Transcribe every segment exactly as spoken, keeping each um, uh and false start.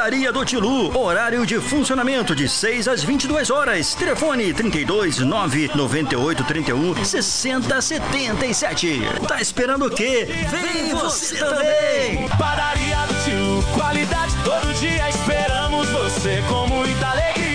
Padaria do Tilu. Horário de funcionamento de seis às vinte e duas horas. Telefone trinta e dois, nove nove oito, trinta e um, sessenta, setenta e sete. Tá esperando o quê? Vem você também! Padaria do Tilu, qualidade todo dia, esperamos você com muita alegria.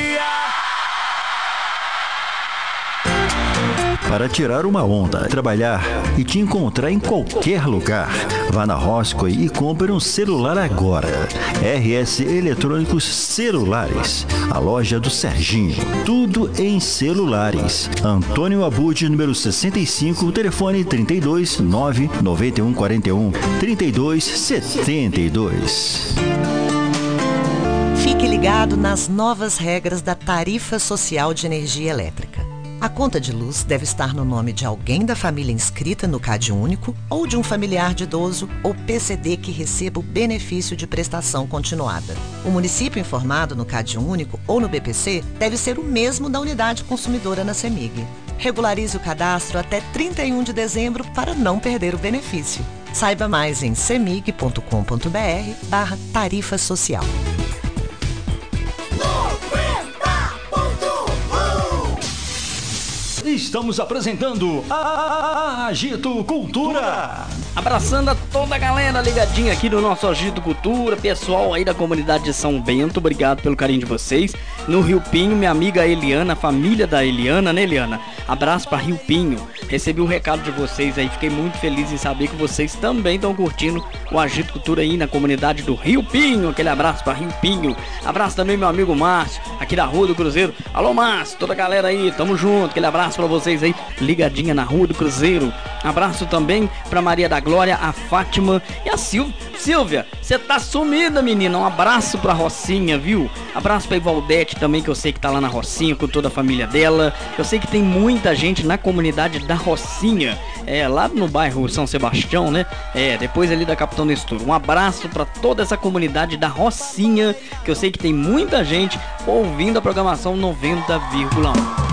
Para tirar uma onda, trabalhar e te encontrar em qualquer lugar. Vá na Roscoe e compre um celular agora. R S Eletrônicos Celulares, a loja do Serginho. Tudo em celulares. Antônio Abud, número sessenta e cinco, telefone trinta e dois, nove nove um quatro um, trinta e dois, setenta e dois. Fique ligado nas novas regras da Tarifa Social de Energia Elétrica. A conta de luz deve estar no nome de alguém da família inscrita no CAD Único ou de um familiar de idoso ou P C D que receba o benefício de prestação continuada. O município informado no CAD Único ou no B P C deve ser o mesmo da unidade consumidora na CEMIG. Regularize o cadastro até trinta e um de dezembro para não perder o benefício. Saiba mais em cemig ponto com ponto br barra tarifa social. Estamos apresentando a Agito Cultura. Abraçando a toda a galera ligadinha aqui no nosso Agito Cultura, pessoal aí da comunidade de São Bento, obrigado pelo carinho de vocês. No Rio Pinho, minha amiga Eliana, a família da Eliana, né, Eliana? Abraço para Rio Pinho. Recebi um recado de vocês aí, fiquei muito feliz em saber que vocês também estão curtindo o Agito Cultura aí na comunidade do Rio Pinho. Aquele abraço para Rio Pinho. Abraço também meu amigo Márcio, aqui da Rua do Cruzeiro. Alô, Márcio, toda a galera aí, tamo junto. Aquele abraço para vocês aí, ligadinha na Rua do Cruzeiro. Abraço também pra Maria da Glória, a Fátima e a Silvia. Silvia, você tá sumida, menina. Um abraço pra Rocinha, viu? Abraço pra Ivaldete também, que eu sei que tá lá na Rocinha com toda a família dela. Eu sei que tem muita gente na comunidade da Rocinha, é, lá no bairro São Sebastião, né? É, depois ali da Capitão Nestor. Um abraço pra toda essa comunidade da Rocinha, que eu sei que tem muita gente ouvindo a programação noventa vírgula um.